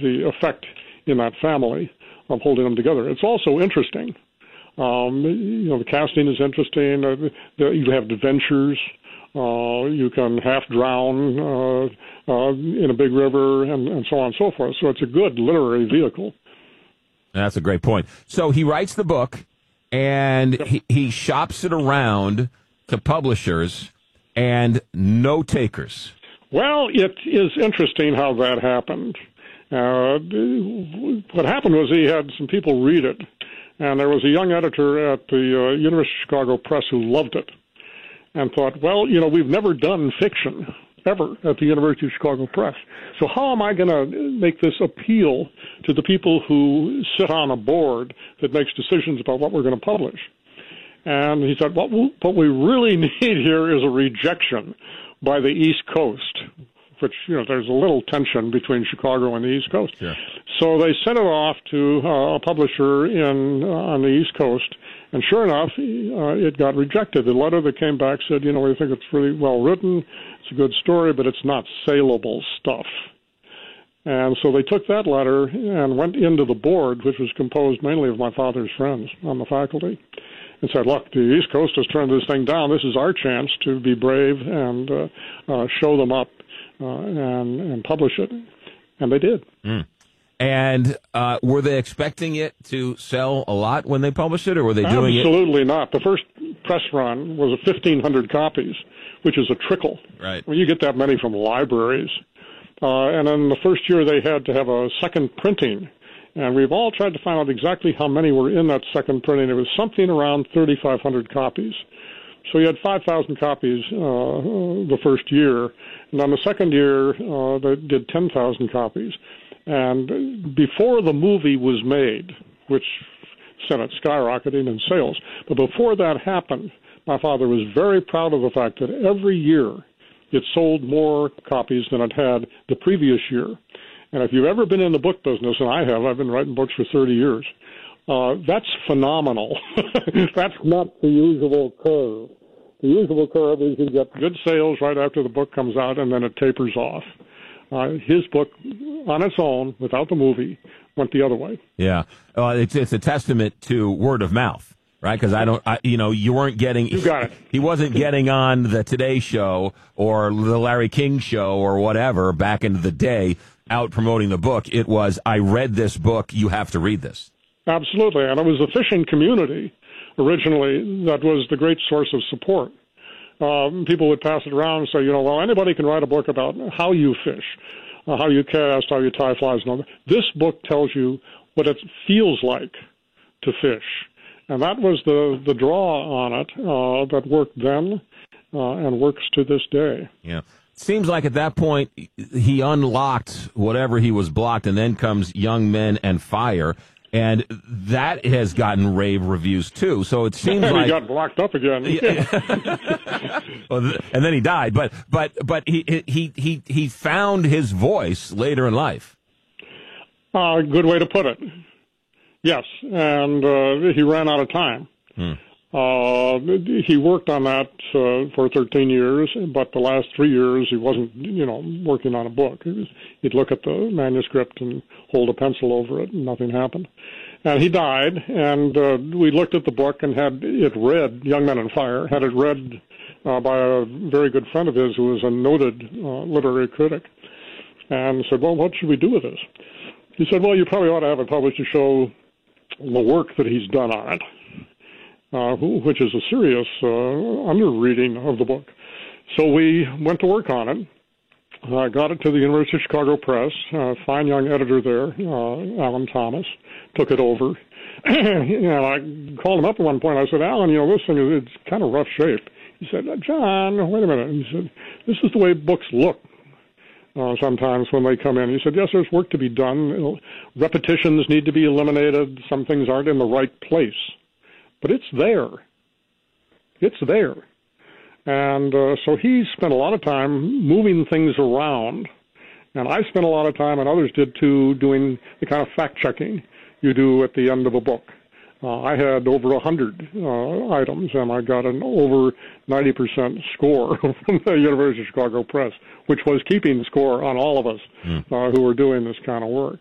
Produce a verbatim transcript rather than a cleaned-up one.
the effect in that family of holding them together. It's also interesting. Um, you know, the casting is interesting. Uh, the, you have adventures. Uh, you can half drown uh, uh, in a big river, and, and so on and so forth. So it's a good literary vehicle. That's a great point. So he writes the book, and yep. he, he shops it around to publishers, and no takers. Well, it is interesting how that happened. Uh, what happened was he had some people read it, and there was a young editor at the uh, University of Chicago Press who loved it and thought, well, you know, we've never done fiction ever at the University of Chicago Press. So how am I going to make this appeal to the people who sit on a board that makes decisions about what we're going to publish? And he said, well, what we really need here is a rejection by the East Coast, which, you know, there's a little tension between Chicago and the East Coast. Yeah. So they sent it off to uh, a publisher in uh, on the East Coast, and sure enough, uh, it got rejected. The letter that came back said, you know, we think it's really well written, it's a good story, but it's not saleable stuff. And so they took that letter and went into the board, which was composed mainly of my father's friends on the faculty, and said, look, the East Coast has turned this thing down. This is our chance to be brave and uh, uh, show them up uh, and, and publish it. And they did. Mm. And uh, were they expecting it to sell a lot when they published it, or were they doing Absolutely it? Absolutely not. The first press run was fifteen hundred copies, which is a trickle. Right. Well, you get that many from libraries. Uh, and then the first year they had to have a second printing. And we've all tried to find out exactly how many were in that second printing. It was something around thirty-five hundred copies. So you had five thousand copies uh, the first year. And on the second year, uh, they did ten thousand copies. And before the movie was made, which sent it skyrocketing in sales, but before that happened, my father was very proud of the fact that every year it sold more copies than it had the previous year. And if you've ever been in the book business, and I have, I've been writing books for thirty years, uh, that's phenomenal. That's not the usual curve. The usual curve is you get good sales right after the book comes out, and then it tapers off. Uh, his book, on its own, without the movie, went the other way. Yeah, uh, it's it's a testament to word of mouth, right? Because I don't, I, you know, you weren't getting. You got it. He wasn't getting on the Today Show or the Larry King Show or whatever back in the day, out promoting the book. It was, I read this book. You have to read this. Absolutely, and it was the fishing community originally that was the great source of support. Um, people would pass it around and say, you know, well, anybody can write a book about how you fish, uh, how you cast, how you tie flies, and all that. This book tells you what it feels like to fish. And that was the, the draw on it uh, that worked then uh, and works to this day. Yeah. Seems like at that point he unlocked whatever he was blocked, and then comes Young Men and Fire. And that has gotten rave reviews, too. So it seems like... he got blocked up again. Well, and then he died. But but but he he he he found his voice later in life. Uh, good way to put it. Yes. And uh, he ran out of time. Hmm. Uh, he worked on that uh, for thirteen years, but the last three years he wasn't, you know, working on a book. He was, he'd look at the manuscript and hold a pencil over it, and nothing happened. And he died, and uh, we looked at the book and had it read, Young Men and Fire, had it read uh, by a very good friend of his who was a noted uh, literary critic, and said, well, what should we do with this? He said, well, you probably ought to have it published to show the work that he's done on it. Uh, which is a serious uh, under-reading of the book. So we went to work on it, uh, got it to the University of Chicago Press, uh, fine young editor there, uh, Alan Thomas, took it over. You know, I called him up at one point. I said, Alan, you know, this thing is it's kind of rough shape. He said, John, wait a minute. He said, this is the way books look uh, sometimes when they come in. He said, yes, there's work to be done. Repetitions need to be eliminated. Some things aren't in the right place. But it's there. It's there. And uh, so he spent a lot of time moving things around. And I spent a lot of time, and others did too, doing the kind of fact-checking you do at the end of a book. Uh, I had over one hundred uh, items, and I got an over ninety percent score from the University of Chicago Press, which was keeping score on all of us mm. uh, who were doing this kind of work.